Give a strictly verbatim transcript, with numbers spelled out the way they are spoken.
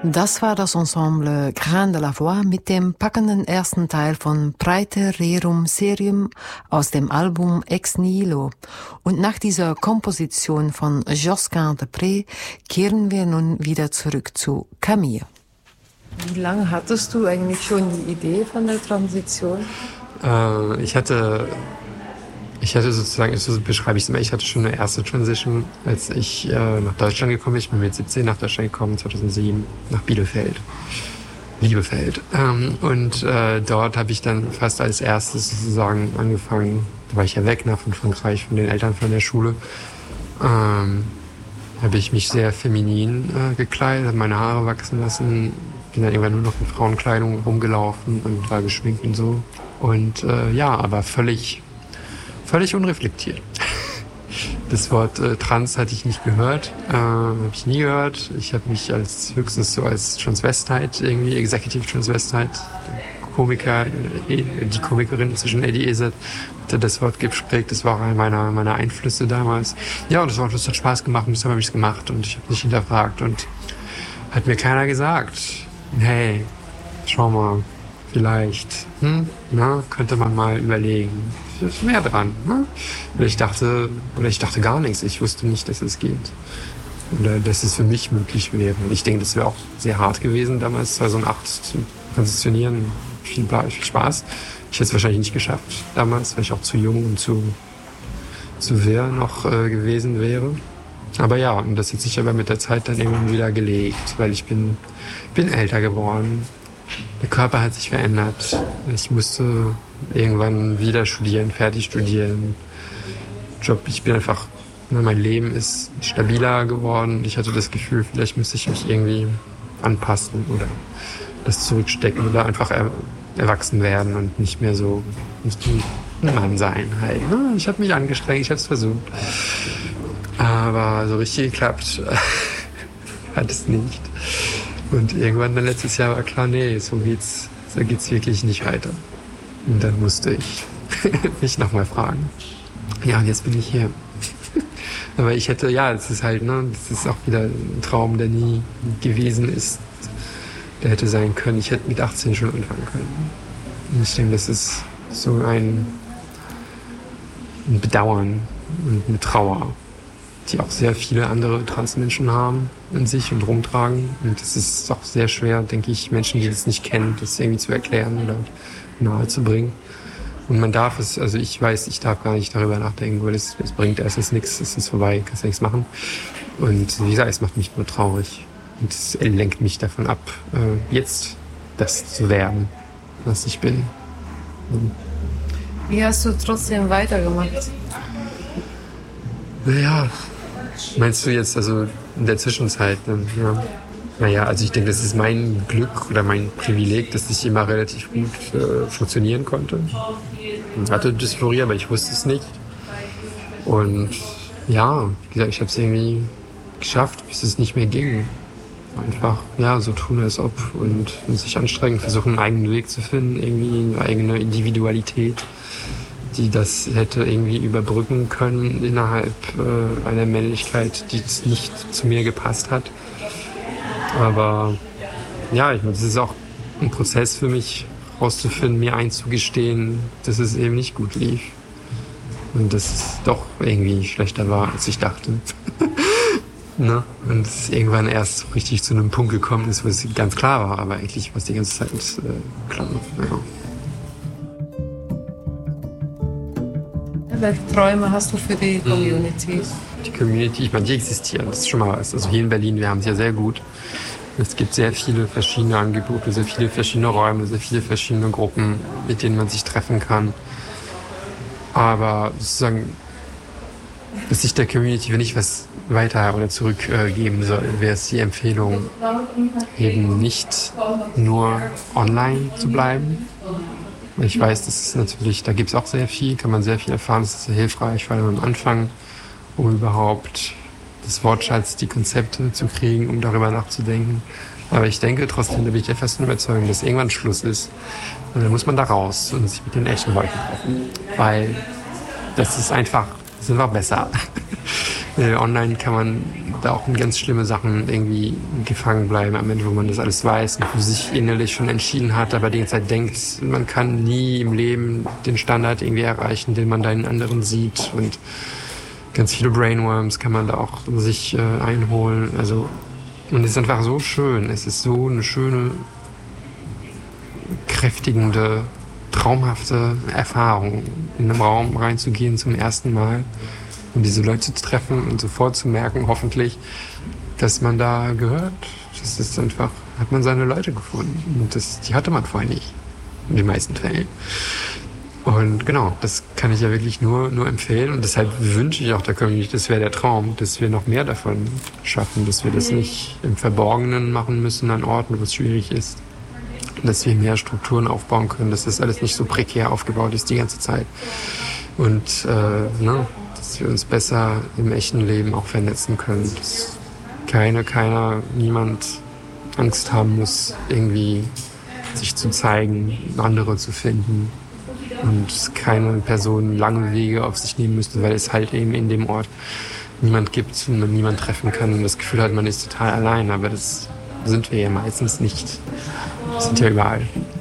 Das war das Ensemble Grain de la Voix mit dem packenden ersten Teil von Praeter Rerum Serium aus dem Album Ex Nihilo. Und nach dieser Komposition von Josquin de Prez kehren wir nun wieder zurück zu Camille. Wie lange hattest du eigentlich schon die Idee von der Transition? Äh, ich hatte... Ich hatte sozusagen, so beschreibe ich es immer, ich hatte schon eine erste Transition, als ich äh, nach Deutschland gekommen bin. Ich bin mit siebzehn nach Deutschland gekommen, zweitausendsieben, nach Bielefeld. Liebefeld. Ähm, und äh, dort habe ich dann fast als erstes sozusagen angefangen, da war ich ja weg nach von Frankreich, von den Eltern von der Schule, ähm, habe ich mich sehr feminin äh, gekleidet, habe meine Haare wachsen lassen, bin dann irgendwann nur noch in Frauenkleidung rumgelaufen und war geschminkt und so. Und äh, ja, aber völlig... Völlig unreflektiert. Das Wort äh, Trans hatte ich nicht gehört, äh, habe ich nie gehört. Ich habe mich als höchstens so als Transvestite, irgendwie Executive Transvestite, Komiker, äh, die Komikerin zwischen Eddie Izzard hatte das Wort geprägt. Das war auch einer meiner, meiner Einflüsse damals. Ja, und das Wort das hat Spaß gemacht und das habe ich gemacht und ich habe nicht hinterfragt und hat mir keiner gesagt, hey, schau mal, vielleicht, hm, na, könnte man mal überlegen. Ist mehr dran. Ne? Oder ich dachte, oder ich dachte gar nichts. Ich wusste nicht, dass es geht. Oder dass es für mich möglich wäre. Ich denke, das wäre auch sehr hart gewesen, damals zweitausendacht zu transitionieren. Viel, viel Spaß. Ich hätte es wahrscheinlich nicht geschafft damals, weil ich auch zu jung und zu, zu wirr noch äh, gewesen wäre. Aber ja, und das hat sich aber mit der Zeit dann irgendwann wieder gelegt, weil ich bin, bin älter geworden. Der Körper hat sich verändert. Ich musste irgendwann wieder studieren, fertig studieren. Job, ich bin einfach, mein Leben ist stabiler geworden. Ich hatte das Gefühl, vielleicht müsste ich mich irgendwie anpassen oder das zurückstecken oder einfach er, erwachsen werden und nicht mehr so ein Mann sein. Halt. Ich habe mich angestrengt, ich habe es versucht. Aber so richtig geklappt hat es nicht. Und irgendwann dann letztes Jahr war klar, nee, so geht's, so geht's wirklich nicht weiter. Und dann musste ich mich nochmal fragen. Ja, und jetzt bin ich hier. Aber ich hätte, ja, das ist halt, ne, das ist auch wieder ein Traum, der nie gewesen ist. Der hätte sein können. Ich hätte mit achtzehn schon anfangen können. Und ich denke, das ist so ein, ein Bedauern und eine Trauer, die auch sehr viele andere Transmenschen haben in sich und rumtragen. Und es ist auch sehr schwer, denke ich, Menschen, die das nicht kennen, das irgendwie zu erklären oder nahe zu bringen. Und man darf es, also ich weiß, ich darf gar nicht darüber nachdenken, weil es, es bringt erstens nichts, es ist vorbei, kannst ja nichts machen. Und wie gesagt, es macht mich nur traurig. Und es lenkt mich davon ab, jetzt das zu werden, was ich bin. Wie hast du trotzdem weitergemacht? Naja, meinst du jetzt also in der Zwischenzeit? Dann, ja. Naja, also ich denke, das ist mein Glück oder mein Privileg, dass ich immer relativ gut äh, funktionieren konnte. Ich hatte Dysphorie, aber ich wusste es nicht. Und ja, wie gesagt, ich habe es irgendwie geschafft, bis es nicht mehr ging. Einfach, ja, so tun als ob und, und sich anstrengen, versuchen einen eigenen Weg zu finden, irgendwie eine eigene Individualität, die das hätte irgendwie überbrücken können innerhalb äh, einer Männlichkeit, die nicht zu mir gepasst hat. Aber ja, ich meine, das ist auch ein Prozess für mich, rauszufinden, mir einzugestehen, dass es eben nicht gut lief. Und dass es doch irgendwie schlechter war, als ich dachte. Ne? Und es irgendwann erst so richtig zu einem Punkt gekommen ist, wo es ganz klar war, aber eigentlich war es die ganze Zeit äh, klar. Ja. Welche Träume hast du für die Community? Die Community, ich meine, die existieren, das ist schon mal was. Also hier in Berlin, wir haben es ja sehr gut. Es gibt sehr viele verschiedene Angebote, sehr viele verschiedene Räume, sehr viele verschiedene Gruppen, mit denen man sich treffen kann. Aber sozusagen, dass sich der Community, wenn ich was weiter oder zurückgeben soll, wäre es die Empfehlung, eben nicht nur online zu bleiben. Ich weiß, das ist natürlich, da gibt es auch sehr viel, kann man sehr viel erfahren, das ist sehr hilfreich, vor allem am Anfang, um überhaupt das Wortschatz, die Konzepte zu kriegen, um darüber nachzudenken. Aber ich denke trotzdem, da bin ich der festen Überzeugung, dass irgendwann Schluss ist. Und dann muss man da raus und sich mit den echten Leuten treffen. Weil das ist einfach, das ist einfach besser. äh, online kann man da auch in ganz schlimme Sachen irgendwie gefangen bleiben, am Ende, wo man das alles weiß und für sich innerlich schon entschieden hat, aber die ganze Zeit denkt, man kann nie im Leben den Standard irgendwie erreichen, den man da in anderen sieht, und ganz viele Brainworms kann man da auch sich äh, einholen. Also, und es ist einfach so schön, es ist so eine schöne, kräftigende, traumhafte Erfahrung, in einen Raum reinzugehen zum ersten Mal und diese Leute zu treffen und sofort zu merken, hoffentlich, dass man da gehört. Das ist einfach, hat man seine Leute gefunden. Und das, die hatte man vorher nicht, in den meisten Fällen. Und genau, das kann ich ja wirklich nur, nur empfehlen. Und deshalb wünsche ich auch der Community, das wäre der Traum, dass wir noch mehr davon schaffen, dass wir das nicht im Verborgenen machen müssen an Orten, wo es schwierig ist. Dass wir mehr Strukturen aufbauen können, dass das alles nicht so prekär aufgebaut ist die ganze Zeit. Und äh, ne, dass wir uns besser im echten Leben auch vernetzen können. Dass keine, keiner, niemand Angst haben muss, irgendwie sich zu zeigen, andere zu finden. Und dass keine Person lange Wege auf sich nehmen müsste, weil es halt eben in dem Ort niemand gibt und man niemand treffen kann und das Gefühl hat, man ist total allein. Aber das sind wir ja meistens nicht. Wir sind ja überall.